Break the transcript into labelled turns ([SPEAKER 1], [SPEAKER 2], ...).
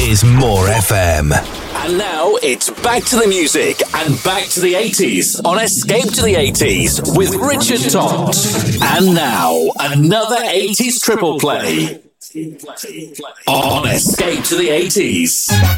[SPEAKER 1] is More FM.
[SPEAKER 2] And now it's back to the music and back to the 80s on Escape to the 80s with Richard Todd. And now another 80s triple play on Escape to the 80s.